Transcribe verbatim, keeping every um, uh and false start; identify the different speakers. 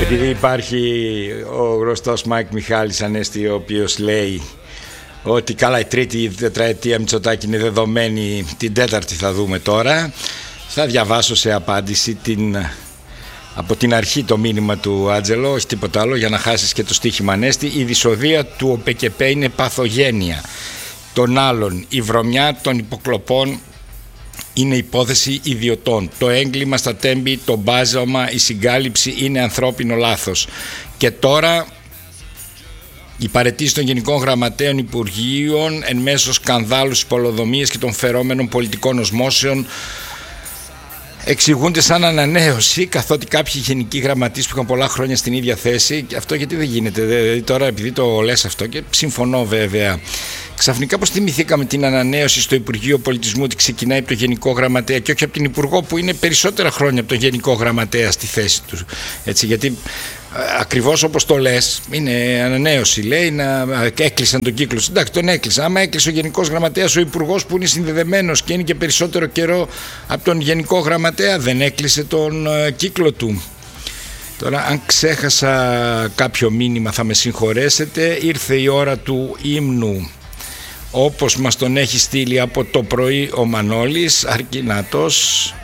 Speaker 1: Επειδή υπάρχει ο γνωστός Μάικ Μιχάλης Ανέστη, ο οποίος λέει ότι καλά η τρίτη τετραετία Μητσοτάκη είναι δεδομένη, την τέταρτη θα δούμε τώρα, θα διαβάσω σε απάντηση την, από την αρχή το μήνυμα του Άντζελο, όχι τίποτα άλλο, για να χάσεις και το στοίχημα Ανέστη. Η δυσοδεία του ΟΠΕΚΕΠΕ είναι παθογένεια των άλλων, η βρωμιά των υποκλοπών είναι υπόθεση ιδιωτών. Το έγκλημα στα τέμπη, το μπάζωμα, η συγκάλυψη είναι ανθρώπινο λάθος. Και τώρα οι παραιτήσεις των Γενικών Γραμματέων Υπουργείων εν μέσω σκανδάλου, πολεοδομίες και των φερόμενων πολιτικών οσμώσεων εξηγούνται σαν ανανέωση, καθότι κάποιοι γενικοί γραμματείς που είχαν πολλά χρόνια στην ίδια θέση, και αυτό γιατί δεν γίνεται, δηλαδή τώρα επειδή το λες αυτό, και συμφωνώ βέβαια, ξαφνικά πως θυμηθήκαμε την ανανέωση στο Υπουργείο Πολιτισμού, ότι ξεκινάει από το Γενικό Γραμματέα και όχι από την Υπουργό που είναι περισσότερα χρόνια από το Γενικό Γραμματέα στη θέση του, έτσι, γιατί ακριβώς όπως το λες, είναι ανανέωση. Λέει να έκλεισαν τον κύκλο. Εντάξει, τον έκλεισαν. Άμα έκλεισε ο Γενικός Γραμματέας, ο Υπουργός που είναι συνδεδεμένος και είναι και περισσότερο καιρό από τον Γενικό Γραμματέα, δεν έκλεισε τον uh, κύκλο του. Τώρα, αν ξέχασα κάποιο μήνυμα, θα με συγχωρέσετε. Ήρθε η ώρα του ύμνου, όπως μας τον έχει στείλει από το πρωί ο Μανώλης Αρκινάτος.